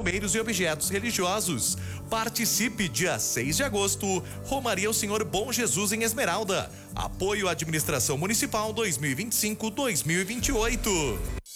romeiros e objetos religiosos. Participe dia 6 de agosto, Romaria ao Senhor Bom Jesus em Esmeralda. Apoio à Administração Municipal 2025-2028.